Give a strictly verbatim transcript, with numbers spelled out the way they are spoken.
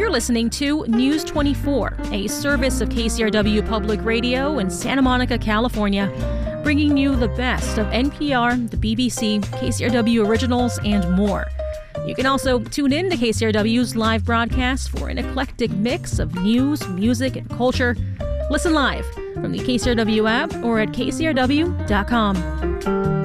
You're listening to News twenty-four, a service of K C R W Public Radio in Santa Monica, California, bringing you the best of N P R, the B B C, K C R W Originals, and more. You can also tune in to K C R W's live broadcast for an eclectic mix of news, music, and culture. Listen live from the K C R W app or at K C R W dot com.